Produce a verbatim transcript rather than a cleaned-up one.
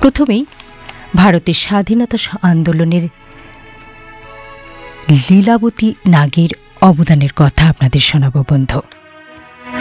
প্রথমেই ভারতের স্বাধীনতা আন্দোলনের লীলাবতী নাগের অবদানের কথা আপনাদের শোনাব বন্ধু।